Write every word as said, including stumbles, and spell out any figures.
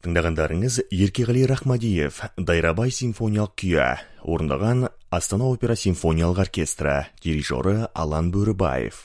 Тыңдағандарыңыз Еркеғали Рахмадиев, Дайрабай симфониялық күйі, орындаған Астана опера симфониялық оркестрі, дирижері Алан Бөрібаев.